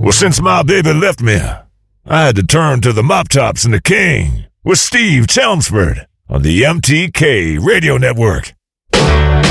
Well, since my baby left me, I had to turn to the Mop Tops and the King with Steve Chelmsford on the MTK Radio Network.